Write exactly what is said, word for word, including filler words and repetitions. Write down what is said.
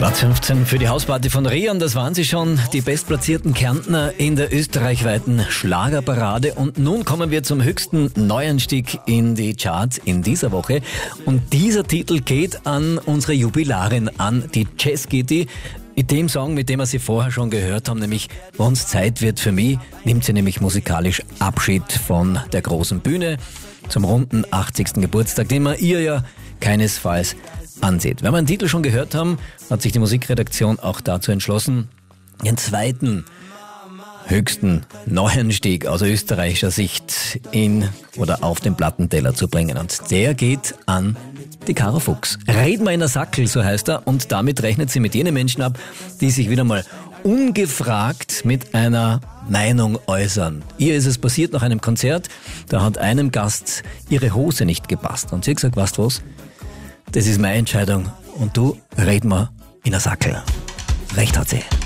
Platz fünfzehn für die Hausparty von Rion, das waren sie schon, die bestplatzierten Kärntner in der österreichweiten Schlagerparade. Und nun kommen wir zum höchsten Neuanstieg in die Charts in dieser Woche. Und dieser Titel geht an unsere Jubilarin, an die Jess Gitti. Mit dem Song, mit dem wir sie vorher schon gehört haben, nämlich Wenn's Zeit wird für mich, nimmt sie nämlich musikalisch Abschied von der großen Bühne zum runden achtzigsten Geburtstag, den man ihr ja keinesfalls ansieht. Wenn wir den Titel schon gehört haben, hat sich die Musikredaktion auch dazu entschlossen, den zweiten höchsten Neuanstieg aus österreichischer Sicht in oder auf den Plattenteller zu bringen. Und der geht an die Caro Fuchs. Red mal in der Sackel, so heißt er. Und damit rechnet sie mit jenen Menschen ab, die sich wieder mal ungefragt mit einer Meinung äußern. Ihr ist es passiert nach einem Konzert, da hat einem Gast ihre Hose nicht gepasst. Und sie hat gesagt, weißt du was? Das ist meine Entscheidung. Und du, red mal in der Sackel. Recht hat sie.